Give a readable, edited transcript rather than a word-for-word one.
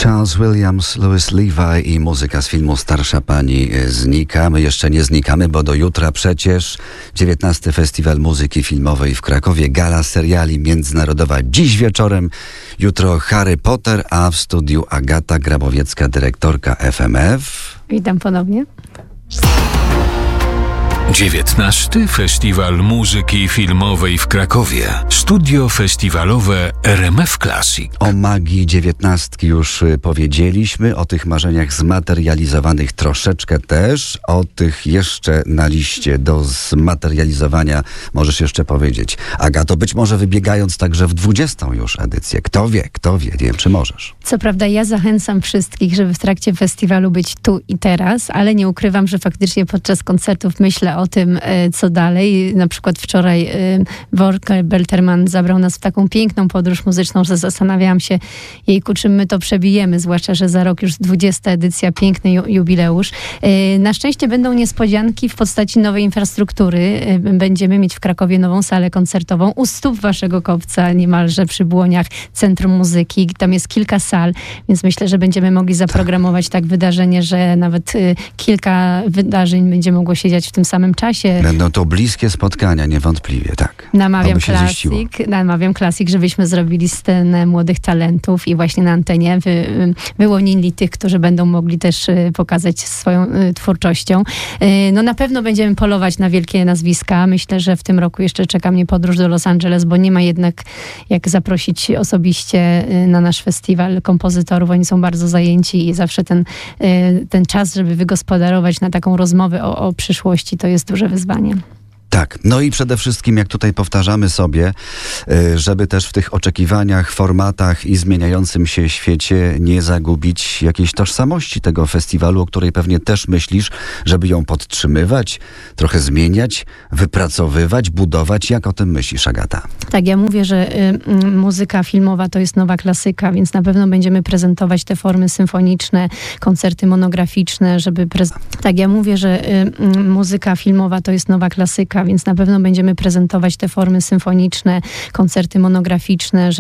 Charles Williams, Louis Levi i muzyka z filmu Starsza Pani znika. My jeszcze nie znikamy, bo do jutra przecież 19. Festiwal Muzyki Filmowej w Krakowie, gala seriali międzynarodowa dziś wieczorem, jutro Harry Potter, a w studiu Agata Grabowiecka, dyrektorka FMF. Witam ponownie. 19. Festiwal Muzyki Filmowej w Krakowie. Studio festiwalowe RMF Classic. O magii 19 już powiedzieliśmy, o tych marzeniach zmaterializowanych troszeczkę też, o tych jeszcze na liście do zmaterializowania możesz jeszcze powiedzieć. Agato, być może wybiegając także w 20. już edycję. Kto wie, nie wiem, czy możesz. Co prawda ja zachęcam wszystkich, żeby w trakcie festiwalu być tu i teraz, ale nie ukrywam, że faktycznie podczas koncertów myślę o tym, co dalej. Na przykład wczoraj Volker Belterman zabrał nas w taką piękną podróż muzyczną, że zastanawiałam się, jejku, czym my to przebijemy, zwłaszcza, że za rok już 20. edycja, piękny jubileusz. Na szczęście będą niespodzianki w postaci nowej infrastruktury. Będziemy mieć w Krakowie nową salę koncertową u stóp waszego kopca, niemalże przy Błoniach, Centrum Muzyki. Tam jest kilka sal, więc myślę, że będziemy mogli zaprogramować tak wydarzenie, że nawet kilka wydarzeń będzie mogło siedzieć w tym samym czasie. Będą to bliskie spotkania, niewątpliwie, tak. Namawiam Classic, żebyśmy zrobili scenę młodych talentów i właśnie na antenie wyłonili tych, którzy będą mogli też pokazać swoją twórczością. No na pewno będziemy polować na wielkie nazwiska. Myślę, że w tym roku jeszcze czeka mnie podróż do Los Angeles, bo nie ma jednak jak zaprosić osobiście na nasz festiwal kompozytorów. Oni są bardzo zajęci i zawsze ten czas, żeby wygospodarować na taką rozmowę o przyszłości, to jest duże wyzwanie. Tak, no i przede wszystkim, jak tutaj powtarzamy sobie, żeby też w tych oczekiwaniach, formatach i zmieniającym się świecie nie zagubić jakiejś tożsamości tego festiwalu, o której pewnie też myślisz, żeby ją podtrzymywać, trochę zmieniać, wypracowywać, budować. Jak o tym myślisz, Agata? Tak, ja mówię, że muzyka filmowa to jest nowa klasyka, więc na pewno będziemy prezentować te formy symfoniczne, koncerty monograficzne, Tak, ja mówię, że muzyka filmowa to jest nowa klasyka, więc na pewno będziemy prezentować te formy symfoniczne, koncerty monograficzne,